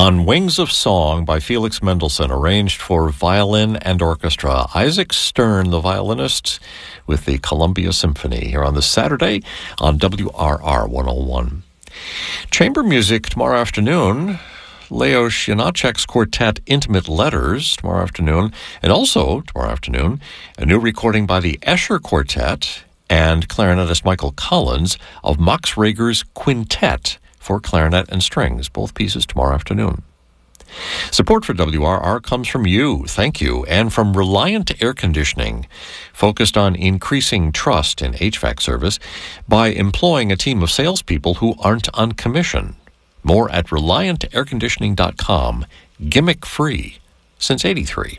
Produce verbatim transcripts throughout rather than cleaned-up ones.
On Wings of Song by Felix Mendelssohn, arranged for violin and orchestra. Isaac Stern, the violinist, with the Columbia Symphony, here on this Saturday on W R R one oh one. Chamber music tomorrow afternoon. Leos Janacek's quartet Intimate Letters tomorrow afternoon. And also, tomorrow afternoon, a new recording by the Escher Quartet and clarinetist Michael Collins of Max Reger's Quintet for clarinet and strings, both pieces tomorrow afternoon. Support for W R R comes from you, thank you, and from Reliant Air Conditioning, focused on increasing trust in H V A C service by employing a team of salespeople who aren't on commission. More at reliant air conditioning dot com, gimmick-free since eighty-three.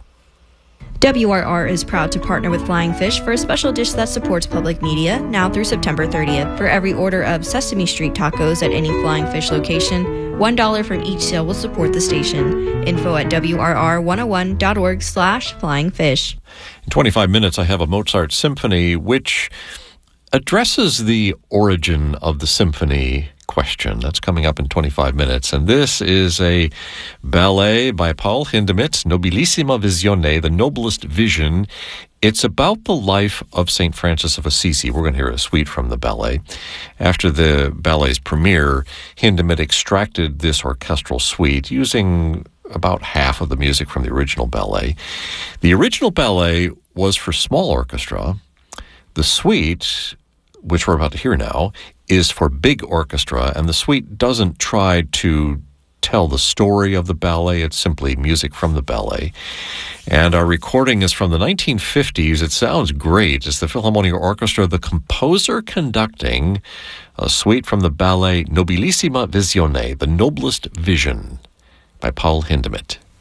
W R R is proud to partner with Flying Fish for a special dish that supports public media now through September thirtieth. For every order of Sesame Street tacos at any Flying Fish location, one dollar from each sale will support the station. Info at W R R one oh one dot org slash flying fish. In twenty-five minutes, I have a Mozart symphony which addresses the origin of the symphony question. That's coming up in twenty-five minutes. And this is a ballet by Paul Hindemith, Nobilissima Visione, the noblest vision. It's about the life of Saint Francis of Assisi. We're going to hear a suite from the ballet. After the ballet's premiere, Hindemith extracted this orchestral suite using about half of the music from the original ballet. The original ballet was for small orchestra. The suite, which we're about to hear now, is for big orchestra, and the suite doesn't try to tell the story of the ballet. It's simply music from the ballet. And our recording is from the nineteen fifties. It sounds great. It's the Philharmonic Orchestra, the composer conducting a suite from the ballet Nobilissima Visione, the noblest vision, by Paul Hindemith.